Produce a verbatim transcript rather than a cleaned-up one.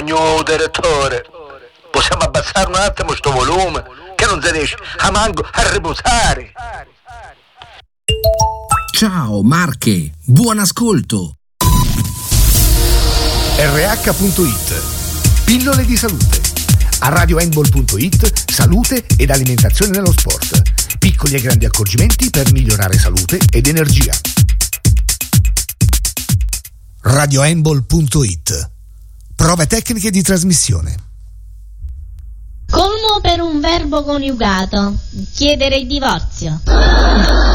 Signor direttore, possiamo abbassare un attimo sto volume, che non si riesce a manco a riposare. Ciao Marche, buon ascolto. R H punto it, pillole di salute. A radio handball punto it, salute ed alimentazione nello sport. Piccoli e grandi accorgimenti per migliorare salute ed energia. radio handball punto it, prove tecniche di trasmissione. Colmo per un verbo coniugato: chiedere il divorzio.